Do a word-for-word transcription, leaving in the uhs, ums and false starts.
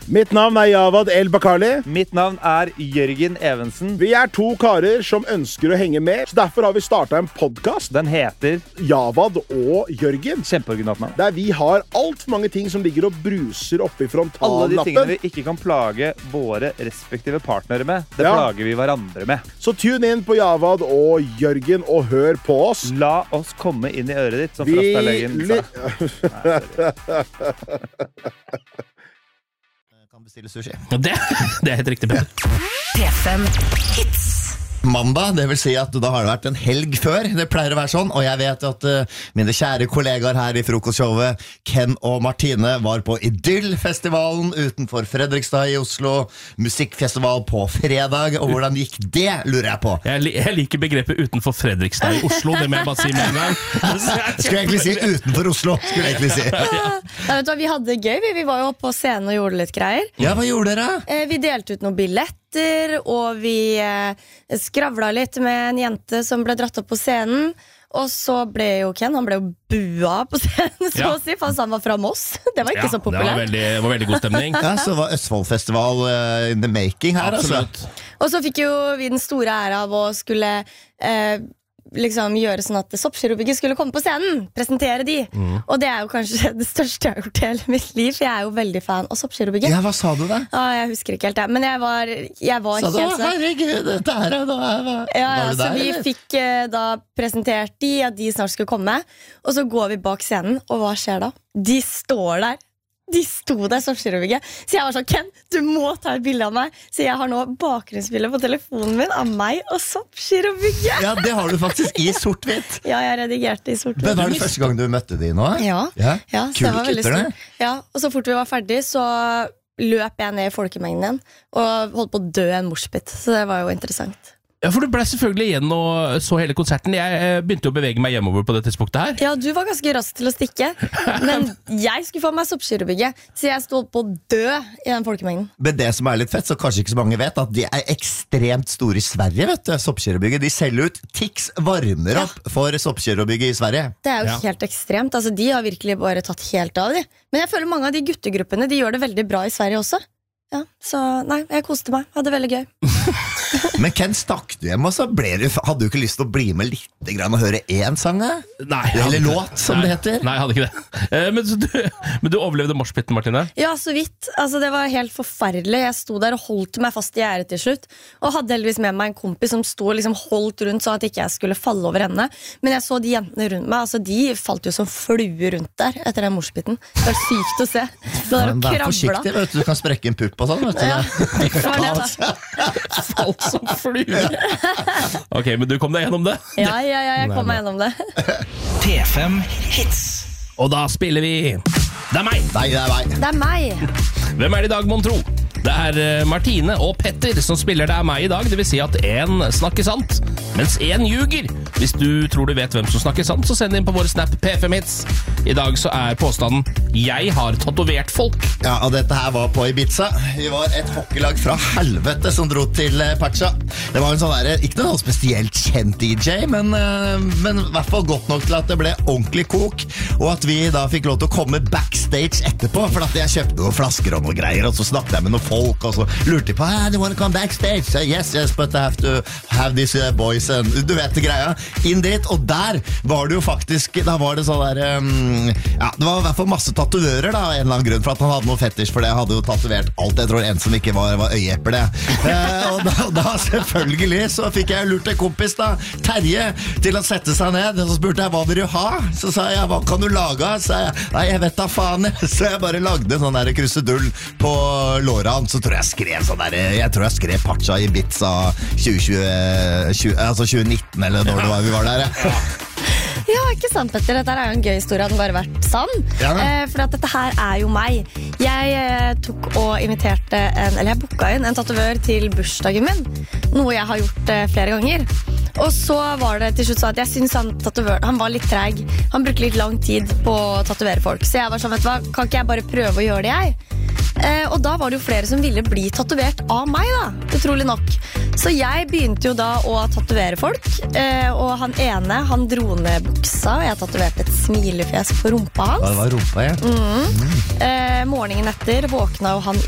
Mitt navn er Javad El Bakali. Mitt navn er Jørgen Evensen. Vi er to karer som ønsker å henge med, så derfor har vi startet en podcast. Den heter Javad og Jørgen. Kjempeoriginalt navn. Der vi har alt for mange ting som ligger og bruser oppe i frontallappen. Alle de tingene vi ikke kan plage våre respektive partnere med, det ja. plager vi hverandre med. Så tune inn på Javad og Jørgen og hør på oss. La oss komme inn i øret ditt, som Frastad-legen sa. Kan bestille sushi. Det, det er helt riktig, Petter. P fem Hits. Mandag, det vil si at da har det vært en helg før. Det pleier å være sånn, og jeg vet at uh, mine kjære kollegaer her i frokostshowet, Ken og Martine, var på Idyll-festivalen utenfor Fredrikstad i Oslo. Musikkfestival på fredag, og hvordan gikk det, lurer jeg på. Jeg, li jeg liker begrepet utenfor Fredrikstad i Oslo, det må jeg bare si med en gang. Skulle jeg egentlig si utenfor Oslo, skulle jeg egentlig si. Ja, vet du hva, vi hadde det gøy, vi, vi var jo oppe på scenen og gjorde litt greier. Ja, hva gjorde dere? Eh, vi delte ut noen billett, og vi eh, skravla litt med en jente som ble dratt opp på scenen. Og så ble jo Ken, han ble jo bua på scenen, så ja. å si, for han var fra Moss. Det var ikke ja, så populært. Det var veldig, det var veldig god stemning. Ja, så var Østfoldfestival uh, in the making her, absolutt. Altså. Og så fikk jo vi den store ære av å skulle eh, liksom gjøre sånn at soppkirurger skulle komme på scenen, presentere de. Mm. Og det er jo kanskje det største jeg har gjort i hele mitt liv, for jeg er jo veldig fan av soppkirurger. Ja, hva sa du da? Ah, jeg husker ikke helt det, men jeg var, jeg var sa helt du, herregud, dette her er da ja, ja, var så der, vi eller? fikk uh, da presentert de, at de snart skulle komme. Og så går vi bak scenen, og hva skjer da? De står der. De sto der soppkirurger. Så jeg var sånn, Ken, du må ta et bilde av meg. Så jeg har nå bakgrunnsbilde på telefonen min av meg og soppkirurger. Ja, det har du faktisk i sort-hvitt. Ja, jeg redigerte i sort-hvitt. Men var det første gang du møtte de nå? Ja, ja? ja så det var veldig gutter, stort. Ja, og så fort vi var ferdig, så løp jeg ned i folkemengden igjen og holdt på å dø en moshpit. Så det var jo interessant. Ja, for du ble selvfølgelig igjen og så hele konserten. Jeg begynte å bevege meg hjemover på det tidspunktet her. Ja, du var ganske rask til å stikke. Men jeg skulle få meg soppkirurger, så jeg stod på å dø i den folkemengden. Men det som er litt fett, så kanskje ikke så mange vet, at de er ekstremt store i Sverige, vet du, soppkirurger. De selger ut Tix varmer opp ja. for soppkirurger i Sverige. Det er jo ja. helt ekstremt. Altså, de har virkelig bare tatt helt av de. Men jeg føler mange av de guttegruppene, de gjør det veldig bra i Sverige også. Ja, så nei, jeg koste meg. Hadde det veldig gøy. Men Ken, stakk du hjem, og så ble du, hadde du ikke lyst til å bli med litt grann og høre én sang? Nei, eller låt, som nei, det heter? Nei, jeg hadde ikke det. Men du, men du overlevde moshpitten, Martine? Ja, så vidt. Altså, det var helt forferdelig. Jeg sto der og holdt meg fast i gjerdet til slutt. Og hadde heldigvis med meg en kompis som sto og liksom holdt rundt, sånn at ikke jeg skulle falle over henne. Men jeg så de jentene rundt meg, altså, de falt jo som flue rundt der etter den moshpitten. Det var sykt å se. Da ja, vær forsiktig, vet du. Du kan sprekke en pupp og sånn, vet du. Ja, det var det da. Falt som flue. Ok, men du kom deg gjennom det? Ja, ja, ja, jeg kom meg gjennom det. P fem Hits. Og da spiller vi Det er meg! Nei, det er meg. Det er meg. Hvem er det i dag, mon tro? Det er Martine og Petter som spiller Det er meg i dag. Det vil si at en snakker sant, mens en ljuger. Hvis du tror du vet hvem som snakker sant, så send inn på vår Snap P fem Hits. I dag så er påstanden Jeg har tatovert folk. Ja, og dette her var på Ibiza. Vi var et hockeylag fra helvete som dro til Pacha. Det var en sånn der, ikke noe spesielt kjent D J, men, men i hvert fall godt nok til at det ble ordentlig kok, og at vi da fikk lov til å komme backstage etterpå, for at jeg kjøpte noen flasker og noen greier, og så snakket jeg med noen folk, og så lurte jeg på, hey, do you want to come backstage? So, yes, yes, but I have to have these uh, boys, and du vet det greia. Inn dit, og der var det jo faktisk, da var det sånn der, um, ja, det var i hvert fall masse tatovører da, en eller annen grunn, for at han hadde noe fetisj, for det hadde jo tatovert alt, jeg tror en som ikke var, var øyeepper det. eh, og da, da selvfølgelig så fikk jeg lurt en kompis da, Terje, til å sette seg ned, og så spurte jeg, hva vil du ha? Så sa jeg, hva kan du lage? Så jeg, nei, jeg vet da faen, så jeg bare lagde en sånn der krusedull på låret, så tror jeg skrev sånn der, jeg tror jeg skrev Pacha Ibiza tjue tjue, altså tjue nitten, eller når det var vi var der. Ja. Ja, ikke sant, Petter. Dette er jo en gøy historie, at den bare har vært sann. Ja. Eh, for at dette her er jo meg. Jeg eh, tok og inviterte en, eller jeg booka inn en tatovør til bursdagen min. Noe jeg har gjort eh, flere ganger. Og så var det til slutt så at jeg synes han tatovør, han var litt treg. Han brukte litt lang tid på å tatovere folk. Så jeg var sånn, vet du hva, kan ikke jeg bare prøve å gjøre det jeg? Eh, og da var det jo flere som ville bli tatovert av meg da, utrolig nok. Så jeg begynte jo da å tatovere folk, eh, og han ene, han dro ned buksa, og jeg tatoverte et smilefjes på rumpa hans. Det var rumpa, ja. Mm. Mm. Eh, morgenen etter våkna jo han